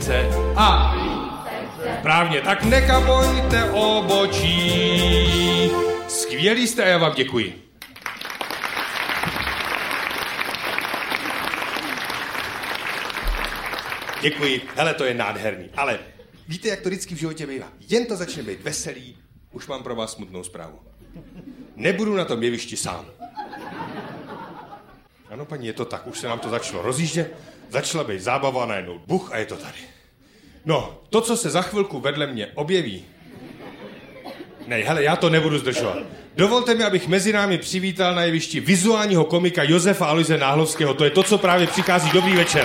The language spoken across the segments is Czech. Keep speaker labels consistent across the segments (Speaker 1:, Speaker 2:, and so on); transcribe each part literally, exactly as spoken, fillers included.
Speaker 1: více a správně, tak nekapojte obočí. Skvělý jste a já vám děkuji. Děkuji, hele, to je nádherný, ale víte, jak to vždycky v životě bývá. Jen to začne být veselý, už mám pro vás smutnou zprávu. Nebudu na tom jevišti sám. Ano, paní, je to tak, už se nám to začalo rozjíždět, začala být zábava, najednou buch a je to tady. No, to, co se za chvilku vedle mě objeví... Ne, hele, já to nebudu zdržovat. Dovolte mi, abych mezi námi přivítal na jevišti vizuálního komika Josefa Aloise Náhlovského. To je to, co právě přichází. Dobrý večer.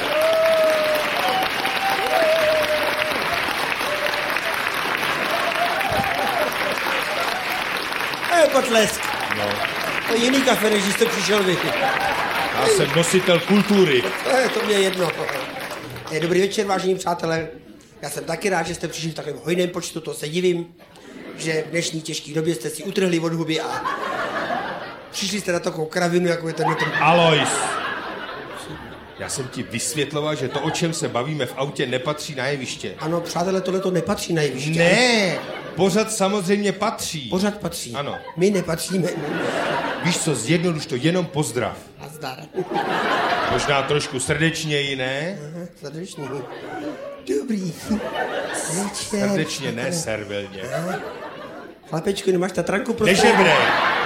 Speaker 2: Je potlesk. No. To je jiný kafe, než jste přišel vy.
Speaker 1: Já jsem nositel kultury.
Speaker 2: To mě jedno. Dobrý večer, vážení přátelé. Já jsem taky rád, že jste přišli v takovém hojném počtu, to se divím, že v dnešní těžké době jste si utrhli od huby a přišli jste na takovou kravinu, jako je ten...
Speaker 1: Alois. Já jsem ti vysvětloval, že to, o čem se bavíme v autě, nepatří na jeviště.
Speaker 2: Ano, přátelé, tohle to nepatří na jeviště.
Speaker 1: Ne, pořad samozřejmě patří.
Speaker 2: Pořad patří.
Speaker 1: Ano.
Speaker 2: My nepatříme.
Speaker 1: Víš co, zjednoduš to, jenom pozdrav.
Speaker 2: Nazdar.
Speaker 1: Možná trošku srdečněji, ne?
Speaker 2: Aha, srdečně. Dobrý. Večer.
Speaker 1: Srdečně, ne servilně.
Speaker 2: Chlapečku, nemáš tatranku pro
Speaker 1: Nežebrej.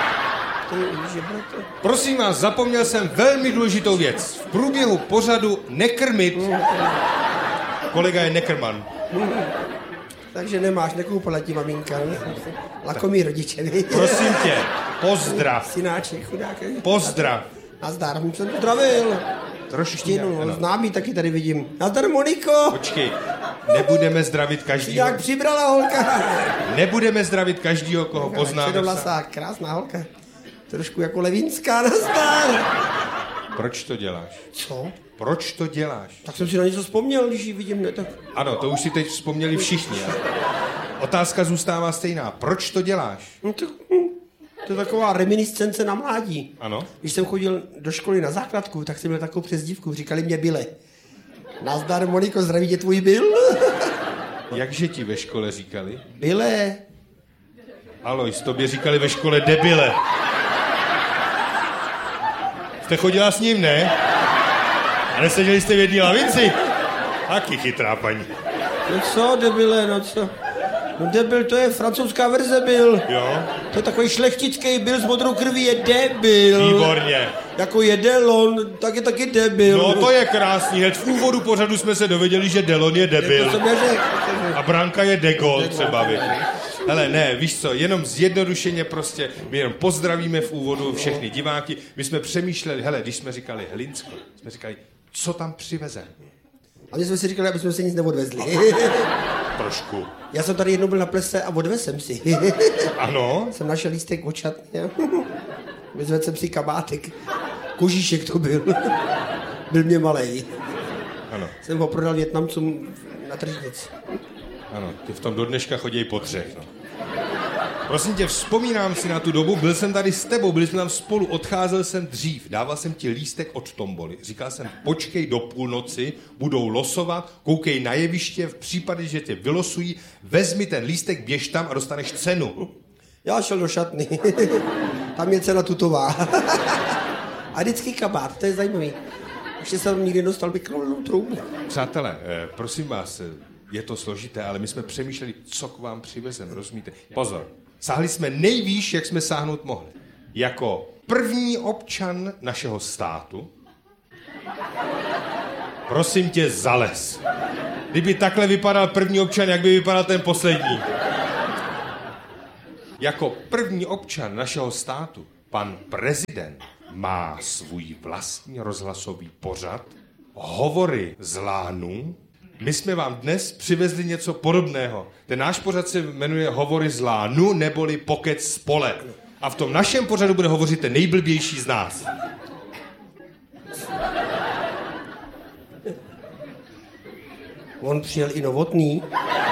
Speaker 1: Prosím vás, zapomněl jsem velmi důležitou věc. V průběhu pořadu nekrmit. Kolega je nekrman.
Speaker 2: Takže nemáš, nekoupala ti maminka. Lakomý rodiče.
Speaker 1: Prosím tě, pozdrav.
Speaker 2: Synáček, chudák.
Speaker 1: Pozdrav.
Speaker 2: Nazdar, jsem zdravil.
Speaker 1: Trošku.
Speaker 2: No, známý taky tady vidím. Nazdar, Moniko.
Speaker 1: Počkej, nebudeme zdravit každýho.
Speaker 2: Jak přibrala holka.
Speaker 1: Nebudeme zdravit každýho, koho poznáme.
Speaker 2: Čedovlasá, krásná holka. Trošku jako Levinská, nazdar.
Speaker 1: Proč to děláš?
Speaker 2: Co?
Speaker 1: Proč to děláš?
Speaker 2: Tak jsem si na něco vzpomněl, když ji vidím, ne tak.
Speaker 1: Ano, to už si teď vzpomněli všichni. Ale otázka zůstává stejná. Proč to děláš?
Speaker 2: No to, to je taková reminiscence na mládí.
Speaker 1: Ano.
Speaker 2: Když jsem chodil do školy na základku, tak jsem měl takovou přezdívku, říkali mě Bile. Nazdar, Moniko, zdraví tě tvůj Bill.
Speaker 1: Jakže ti ve škole říkali?
Speaker 2: Bile.
Speaker 1: Alois, tobě říkali ve škole debile. Jste chodila s ním, ne? A neseděli jste v jedné lavici? Taky chytrá paní.
Speaker 2: No co, debile, no co? No debil, to je francouzská verze Bill.
Speaker 1: Jo?
Speaker 2: To je takový šlechtický Bill s modrou krví, je debil.
Speaker 1: Výborně.
Speaker 2: Jako je Delon, tak je taky debil.
Speaker 1: No to je krásný, hned v úvodu pořadu jsme se dověděli, že Delon je debil.
Speaker 2: To jsem neřekl.
Speaker 1: A Branka je de Gaulle třeba, víš. Hele, ne, víš co, jenom zjednodušeně prostě, my jenom pozdravíme v úvodu všechny diváky. My jsme přemýšleli, hele, když jsme říkali Hlinsko, jsme říkali, co tam přiveze.
Speaker 2: A my jsme si říkali, aby jsme se nic neodvezli.
Speaker 1: Trošku.
Speaker 2: Já jsem tady jednou byl na plese a odvez jsem si.
Speaker 1: Ano?
Speaker 2: Jsem našel lístek očatně. Vyzvedl jsem si kabátek. Kožíšek to byl. Byl mě malej.
Speaker 1: Ano.
Speaker 2: Jsem ho prodal Vietnamcům na tržnici.
Speaker 1: Ano, ty v tom do dneška chodějí po třech, no. Prosím tě, vzpomínám si na tu dobu, byl jsem tady s tebou, byli jsme tam spolu, odcházel jsem dřív, dával jsem ti lístek od tomboly, říkal jsem, počkej do půlnoci, budou losovat, koukej na jeviště, v případě, že tě vylosují, vezmi ten lístek, běž tam a dostaneš cenu.
Speaker 2: Já šel do šatny, tam je cena tutová. A vždycky kabát, to je zajímavý. Ještě jsem nikdy dostal vykroulenou troubu.
Speaker 1: Přátelé, eh, prosím vás, je to složité, ale my jsme přemýšleli, co k vám přivezem, rozumíte? Pozor, sáhli jsme nejvýš, jak jsme sáhnout mohli. Jako první občan našeho státu, prosím tě, zales. Kdyby takhle vypadal první občan, jak by vypadal ten poslední? Jako první občan našeho státu, pan prezident má svůj vlastní rozhlasový pořad, hovory z lánů. My jsme vám dnes přivezli něco podobného. Ten náš pořad se jmenuje Hovory z lánu, neboli Pokec z pole. A v tom našem pořadu bude hovořit ten nejblbější z nás.
Speaker 2: On přijel i Novotný.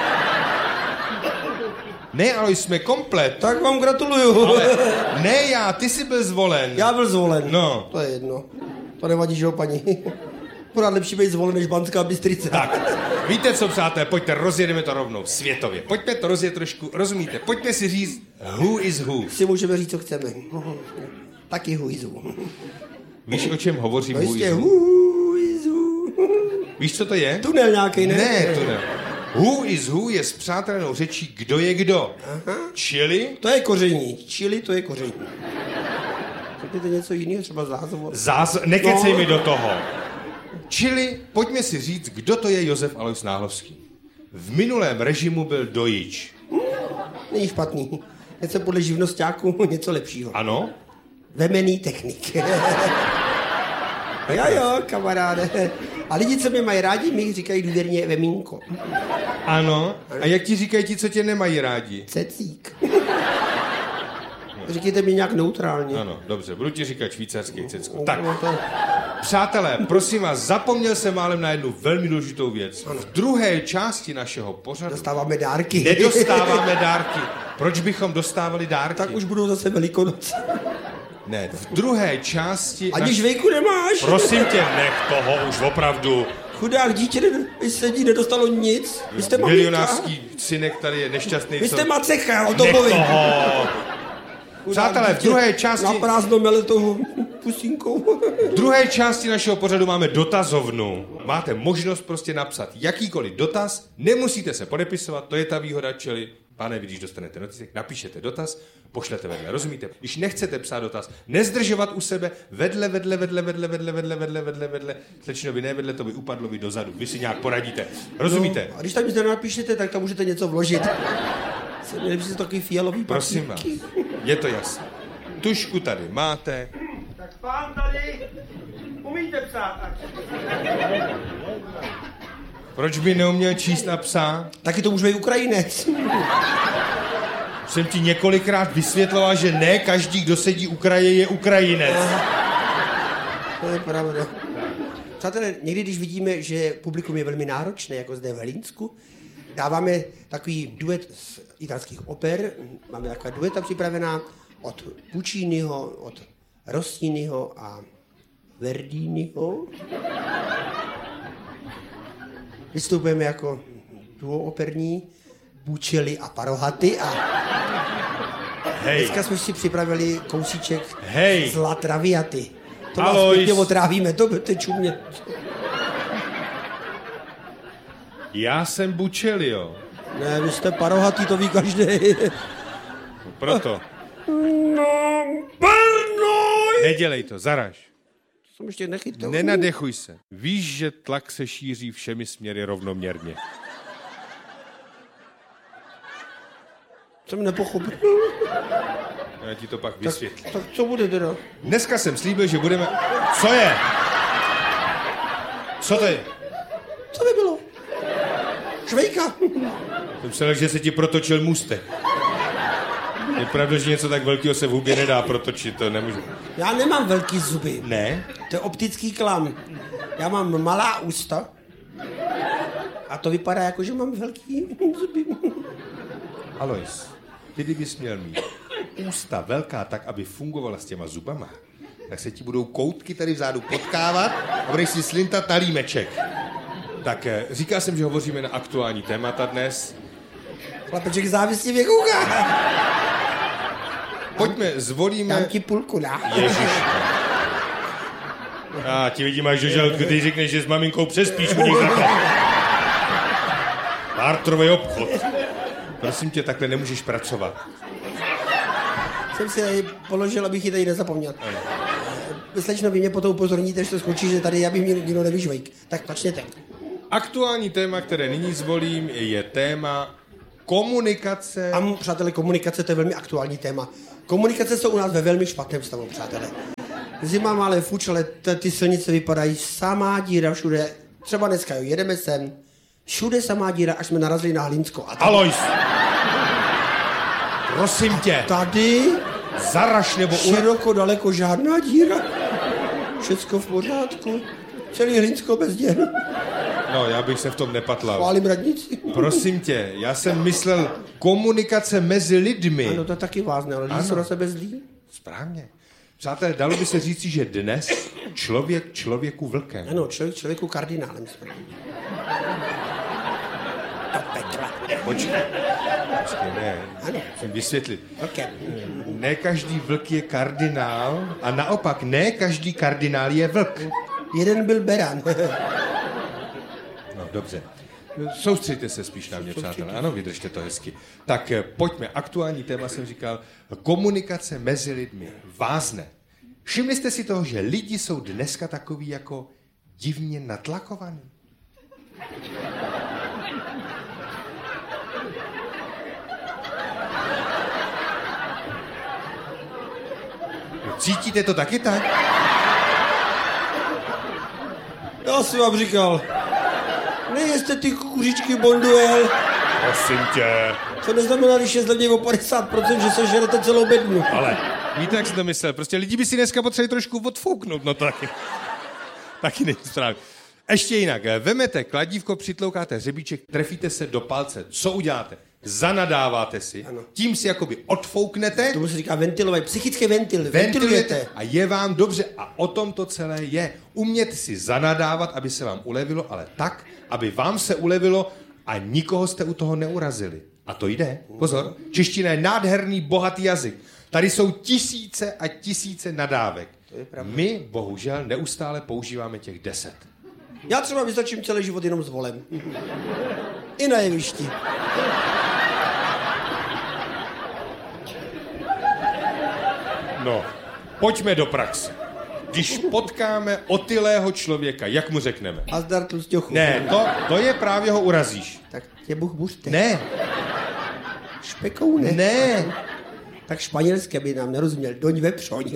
Speaker 1: Ne, ale jsme komplet.
Speaker 2: Tak vám gratuluju.
Speaker 1: Ale ne já, ty jsi byl zvolen.
Speaker 2: Já byl zvolen.
Speaker 1: No.
Speaker 2: To je jedno. To nevadí, že jo, paní? Pořád lepší být zvolen než Banská Bystrica.
Speaker 1: Tak. Víte co, přátelé, pojďte, rozjedeme to rovnou, světově. Pojďme to rozjet trošku, rozumíte? Pojďme si říct, who is who.
Speaker 2: Si můžeme říct, co chceme. Taky who is who.
Speaker 1: Víš, o čem hovořím,
Speaker 2: To
Speaker 1: who is
Speaker 2: jistě
Speaker 1: who?
Speaker 2: who is who.
Speaker 1: Víš, co to je?
Speaker 2: Tunel nějaký, ne?
Speaker 1: Ne, tunel. Who is who je spřátelenou řečí, kdo je kdo.
Speaker 2: Aha.
Speaker 1: Čili
Speaker 2: To je koření. Čili to je koření. Řekněte něco jiného, třeba zázvor.
Speaker 1: Zás... Nekecej
Speaker 2: No.
Speaker 1: mi do toho. Čili pojďme si říct, kdo to je Josef Alois Náhlovský. V minulém režimu byl dojič.
Speaker 2: Není špatný. Něco podle živnosťáků, něco lepšího.
Speaker 1: Ano?
Speaker 2: Vemený technik. Jo, jo, kamaráde. A lidi, co mě mají rádi, mi říkají důvěrně Vemínko.
Speaker 1: Ano. A jak ti říkají ti, co tě nemají rádi?
Speaker 2: Cecík. Říkejte mi nějak neutrálně.
Speaker 1: Ano, dobře, budu ti říkat švýcarský cecko. Tak,
Speaker 2: No, to...
Speaker 1: přátelé, prosím vás, zapomněl jsem málem na jednu velmi důležitou věc. V druhé části našeho pořadu
Speaker 2: Dostáváme dárky.
Speaker 1: nedostáváme dárky. Proč bychom dostávali dárky?
Speaker 2: Tak už budou zase Velikonoce.
Speaker 1: Ne, v druhé části...
Speaker 2: Ani žvejku nemáš.
Speaker 1: Prosím tě, nech toho už opravdu.
Speaker 2: Chudák dítě vy sedí, nedostalo nic. Vy jste maminka.
Speaker 1: Milionářský synek tady je nešťastný.
Speaker 2: Vy
Speaker 1: co-
Speaker 2: jste macecha, o tom
Speaker 1: Nech
Speaker 2: povím.
Speaker 1: toho.
Speaker 2: Chudák
Speaker 1: Přátelé, v
Speaker 2: dítě
Speaker 1: druhé části...
Speaker 2: Na prázdno mele toho pusínkou.
Speaker 1: V druhé části našeho pořadu máme dotazovnu. Máte možnost prostě napsat jakýkoliv dotaz, nemusíte se podepisovat, to je ta výhoda, čili, pane, vy, když dostanete noticek, napíšete dotaz, pošlete vedle, rozumíte? Když nechcete psát dotaz, nezdržovat u sebe, vedle, vedle, vedle, vedle, vedle, vedle, vedle, vedle, vedle, slečnovi ne vedle, to by upadlo vy dozadu, vy si nějak poradíte, rozumíte?
Speaker 2: No, a když tam nic nenapíšete, tak tam můžete něco vložit. Jsem měli přes takový fialový
Speaker 1: Prosím vás,
Speaker 2: papírky.
Speaker 1: je to jasné. Tušku tady máte.
Speaker 2: Tak pán tady, umíte psát?
Speaker 1: Proč by neuměl číst a psát?
Speaker 2: Taky to může být Ukrajinec.
Speaker 1: Jsem ti několikrát vysvětloval, že ne každý, kdo sedí u kraje, je Ukrajinec.
Speaker 2: To je pravda. Přátelé, někdy, když vidíme, že publikum je velmi náročné, jako zde v Helínsku, dáváme takový duet z italských oper, máme taková dueta připravená od Pucciniho, od Rossiniho a Verdiniho. Vystupujeme jako duo operní, Bučely a Parohaty a
Speaker 1: Hej,
Speaker 2: dneska jsme si připravili kousíček
Speaker 1: Hej.
Speaker 2: z La Traviaty. To vás
Speaker 1: Alois.
Speaker 2: pěkně otrávíme, to budete čumět.
Speaker 1: já jsem Bučely, jo.
Speaker 2: Ne, vy jste Parohatý, to ví každý.
Speaker 1: Proto.
Speaker 2: No, Brnoj!
Speaker 1: Nedělej to, zaraž.
Speaker 2: Jsem ještě nechytal.
Speaker 1: Nenadechuj se. Víš, že tlak se šíří všemi směry rovnoměrně.
Speaker 2: Jsem nepochopil.
Speaker 1: Já ti to pak vysvětlím.
Speaker 2: Tak co bude teda?
Speaker 1: Dneska jsem slíbil, že budeme... Co je? Co to je?
Speaker 2: Co by bylo? Švejka.
Speaker 1: Jsem myslel, že se ti protočil můstek. Je pravda, že něco tak velkého se v hubě nedá protočit, to nemůžu.
Speaker 2: Já nemám velký zuby.
Speaker 1: Ne?
Speaker 2: To je optický klam. Já mám malá ústa. A to vypadá jako, že mám velký zuby.
Speaker 1: Alois, ty kdybys měl mít ústa velká tak, aby fungovala s těma zubama, tak se ti budou koutky tady vzadu potkávat a budeš si slintat na límeček. Tak eh, říkal jsem, že hovoříme na aktuální témata dnes.
Speaker 2: Chlapeček závislivě kouká.
Speaker 1: Pojďme, zvolíme...
Speaker 2: Dám ti půlku, dá.
Speaker 1: Ježiš. A ti vidím až do žaludku, ty řekneš, že s maminkou přespíš u nich takhle. Bartrový obchod. Prosím tě, takhle nemůžeš pracovat.
Speaker 2: Jsem si tady položil, abych ji tady nezapomněl. Slečno, vy mě potom upozorníte, že to skončí, že tady já bych měl nikdo nevyžvejk. Tak začněte.
Speaker 1: Aktuální téma, které nyní zvolím, je téma komunikace.
Speaker 2: A přátelé, komunikace, to je velmi aktuální téma. Komunikace jsou u nás ve velmi špatném stavu, přátelé. Zima má ale fuč, ale t- ty silnice vypadají samá díra všude. Třeba dneska, jo, jedeme sem. Všude samá díra, až jsme narazili na Hlínsko. A tady,
Speaker 1: Alois! Prosím tě,
Speaker 2: tady
Speaker 1: zaraž nebo u...
Speaker 2: široko, daleko žádná díra. Všecko v pořádku. Celý Hlínsko bez děr.
Speaker 1: No, já bych se v tom nepatlal.
Speaker 2: Chválím radnici.
Speaker 1: Prosím tě, já jsem myslel komunikace mezi lidmi.
Speaker 2: Ano, to taky vázne, ale lidi
Speaker 1: Ano.
Speaker 2: jsou na sebe zlí.
Speaker 1: Správně. Přátelé, dalo by se říci, že dnes člověk člověku vlkem.
Speaker 2: Ano, člověk člověku kardinálem správně. Petra.
Speaker 1: Počkej. Počkej, ne.
Speaker 2: Ano.
Speaker 1: Musím vysvětlit.
Speaker 2: Okay.
Speaker 1: Ne každý vlk je kardinál a naopak ne každý kardinál je vlk.
Speaker 2: Jeden byl beran.
Speaker 1: No, dobře. Soustřeďte se spíš na mě, přátelé. Ano, vydržte to hezky. Tak pojďme. Aktuální téma jsem říkal. Komunikace mezi lidmi. Vázne. Všimli jste si toho, že lidi jsou dneska takový jako divně natlakovaný? Cítíte to taky tak?
Speaker 2: Já jsem vám říkal, nejeste ty kukuřičky Bonduel.
Speaker 1: Prosím tě.
Speaker 2: To neznamená, když je zlevně o padesát procent, že se žerete celou bednu.
Speaker 1: Ale víte, jak jsem to myslel? Prostě lidi by si dneska potřebovali trošku odfouknout, no to taky. Taky není správně. Ještě jinak, vemete kladívko, přitloukáte hřebíček, trefíte se do palce. Co uděláte? Zanadáváte si,
Speaker 2: ano. Tím
Speaker 1: si jakoby odfouknete.
Speaker 2: Tomu se říká ventilovat, psychický ventil,
Speaker 1: ventilujete.
Speaker 2: ventilujete.
Speaker 1: A je vám dobře. A o tom to celé je. Umět si zanadávat, aby se vám ulevilo, ale tak, aby vám se ulevilo a nikoho jste u toho neurazili. A to jde. Pozor, čeština je nádherný, bohatý jazyk. Tady jsou tisíce a tisíce nadávek. My, bohužel, neustále používáme těch deset.
Speaker 2: Já třeba vystačím celý život jenom s volem. I na jevišti.
Speaker 1: No, pojďme do praxe. Když potkáme otylého člověka, jak mu řekneme?
Speaker 2: A zdar tlusťochu.
Speaker 1: Ne, to, to je právě ho urazíš.
Speaker 2: Tak tě Bůh buřte.
Speaker 1: Ne.
Speaker 2: Špekoune.
Speaker 1: Ne.
Speaker 2: Tak španělské by nám nerozuměl. Doň vepřoň.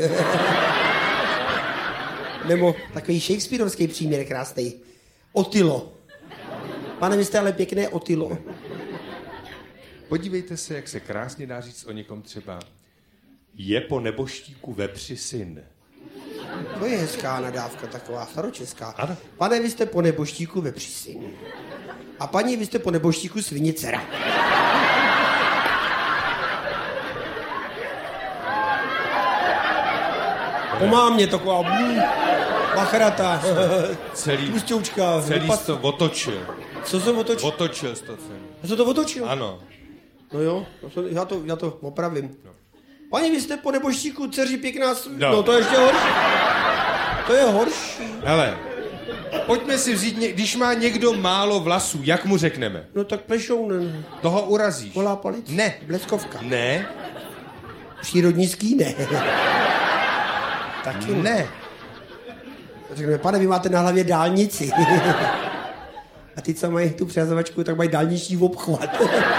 Speaker 2: Nebo takový shakespearovský příměr krásný. Otylo. Pane, vy jste ale pěkné Otylo.
Speaker 1: Podívejte se, jak se krásně dá říct o někom třeba. Je po neboštíku vepři syn.
Speaker 2: To je hezká nadávka, taková staročeská.
Speaker 1: Ano.
Speaker 2: Pane, vy jste po neboštíku vepři syn. A paní, vy jste po neboštíku svině dcera. Pomá mě taková blů, bachrata,
Speaker 1: celý,
Speaker 2: tlusťoučka.
Speaker 1: Celý jsi to otočil.
Speaker 2: Co jsem otočil?
Speaker 1: Otočil jsi to celý.
Speaker 2: Já jsem to otočil?
Speaker 1: Ano.
Speaker 2: No jo, já to, já to opravím. No. Paní, vy jste po neboštíku dceři pěkná...
Speaker 1: No.
Speaker 2: no to je ještě horší. To je horší.
Speaker 1: Hele, pojďme si vzít, ně... když má někdo málo vlasů, jak mu řekneme?
Speaker 2: No tak plešounen.
Speaker 1: Toho urazíš.
Speaker 2: Polá palic?
Speaker 1: Ne.
Speaker 2: Bleskovka?
Speaker 1: Ne.
Speaker 2: Přírodní ský? Ne.
Speaker 1: Taky ne.
Speaker 2: Řekneme, pane, vy máte na hlavě dálnici. A ty, co mají tu přehazovačku, tak mají dálniční obchvat.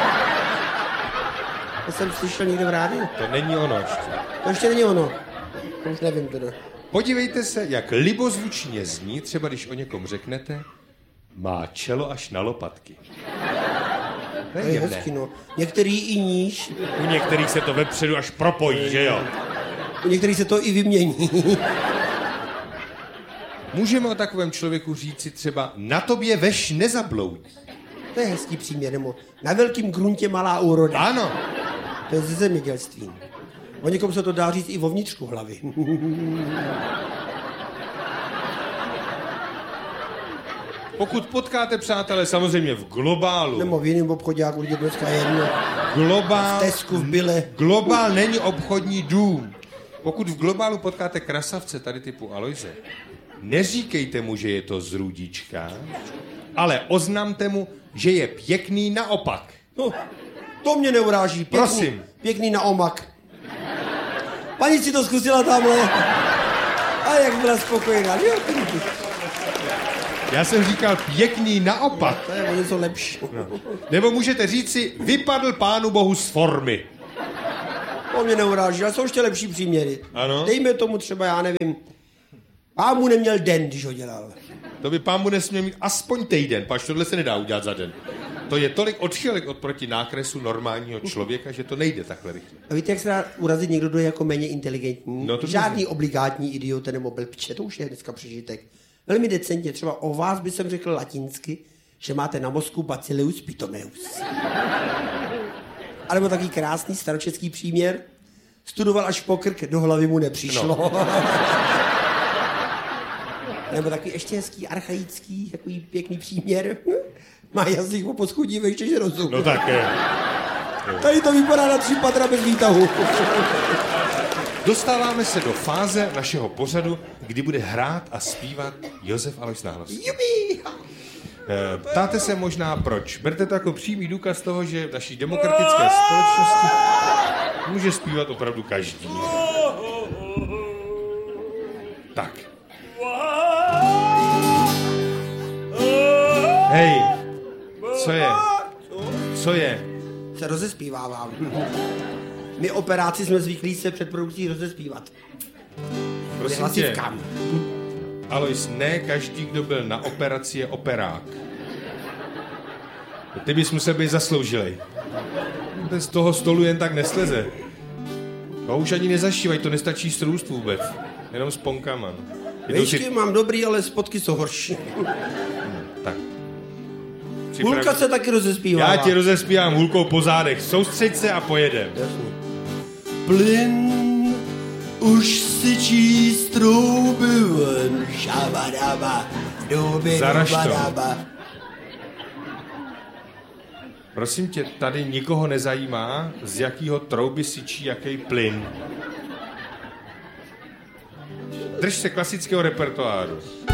Speaker 2: To jsem slyšel někde v rádiu.
Speaker 1: To není ono ještě.
Speaker 2: To ještě není ono. To už nevím teda.
Speaker 1: Podívejte se, jak libozvučně zní, třeba když o někom řeknete, má čelo až na lopatky.
Speaker 2: To je hezky, no. Některý i níž.
Speaker 1: U některých se to vepředu až propojí, že jo?
Speaker 2: U některých se to i vymění.
Speaker 1: Můžeme o takovém člověku říci třeba, na tobě veš nezabloudí.
Speaker 2: To je hezký příměr, nebo na velkým gruntě malá úroda.
Speaker 1: Ano.
Speaker 2: To je ze zemědělství. O někom se to dá říct i vo vnitřku hlavy.
Speaker 1: Pokud potkáte, přátelé, samozřejmě v globálu.
Speaker 2: Nebo v jiném obchodě, jak určitě dneska jedno.
Speaker 1: Globál,
Speaker 2: v Tesku, v Bile.
Speaker 1: Globál není obchodní dům. Pokud v globálu potkáte krasavce tady typu Alojze, neříkejte mu, že je to z Rudíčka, ale oznamte mu, že je pěkný naopak.
Speaker 2: No, to mě neuráží. Pěkný,
Speaker 1: Prosím.
Speaker 2: Pěkný na omak. Paní si to zkusila tamhle. A jak byla spokojená. Jo,
Speaker 1: já jsem říkal pěkný naopak.
Speaker 2: To je o něco lepší.
Speaker 1: No. Nebo můžete říci, vypadl pánu bohu z formy.
Speaker 2: To mě neuráží, ale jsou ještě lepší příměry.
Speaker 1: Ano.
Speaker 2: Dejme tomu třeba, já nevím, pán mu neměl den, když ho dělal.
Speaker 1: To by pán mu nesměl mít aspoň týden, pač tohle se nedá udělat za den. To je tolik odchylek odproti nákresu normálního člověka, že to nejde takhle rychle.
Speaker 2: A víte, jak se dá urazit někdo, kdo je jako méně inteligentní?
Speaker 1: No, to
Speaker 2: žádný obligátní idiot nebo blbče, to už je dneska přežitek. Velmi decentně, třeba o vás by jsem řekl latinsky, že máte na mozku bacillus pitomeus. A nebo takový krásný staročeský příměr. Studoval až pokrk, do hlavy mu nepřišlo. No. Nebo takový ještě hezký, archaický, takový pěkný příměr. Má jazyk po poschudí vejš než rozum.
Speaker 1: No tak je.
Speaker 2: Tady to vypadá na tři patra bez výtahu.
Speaker 1: Dostáváme se do fáze našeho pořadu, kdy bude hrát a zpívat Josef Alois Náhlovský.
Speaker 2: Jubi!
Speaker 1: Ptáte se možná proč. Berte to jako přímý důkaz toho, že v naší demokratické společnosti může zpívat opravdu každý. Tak. Hej, co je? Co je?
Speaker 2: Se rozespívávám. My operáci jsme zvyklí se před produkcí rozespívat.
Speaker 1: Prosím tě, Alois, ne každý, kdo byl na operaci, je operák. Ty bys musel být zasloužilej. Ten z toho stolu jen tak nesleze. To už ani nezašívají, to nestačí srůst vůbec. Jenom s ponkama.
Speaker 2: Vejšky si... mám dobrý, ale spotky jsou horší.
Speaker 1: Tak.
Speaker 2: Připrav... Hulka se taky rozespívá.
Speaker 1: Já ti rozespívám hulkou po zádech. Soustřeď se a pojedem.
Speaker 2: Jasně. Plyn už syčí z trouby ven. Šabadaba, doby,
Speaker 1: Zarašto. Prosím tě, tady nikoho nezajímá, z jakého trouby syčí jaký plyn. Drž se klasického repertoáru.